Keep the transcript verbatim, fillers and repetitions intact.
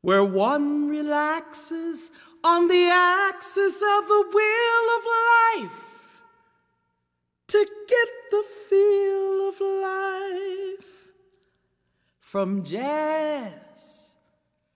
where one relaxes on the axis of the wheel of life to get the feel of life. From jazz